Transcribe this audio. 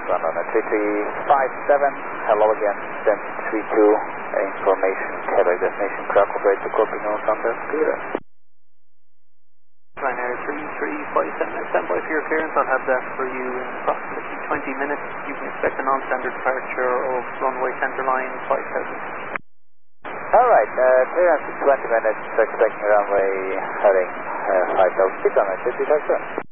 runway 3357, hello again, descent 32, information, Quebec destination, Krakow, ready to copy, no thunder, clear. Ryanair 3357, stand by for your clearance. I'll have that for you in approximately 20 minutes. You can expect a non-standard departure of runway centerline 5000. Alright, clearance is 20 minutes, expecting runway heading 5000 feet on a 50,000.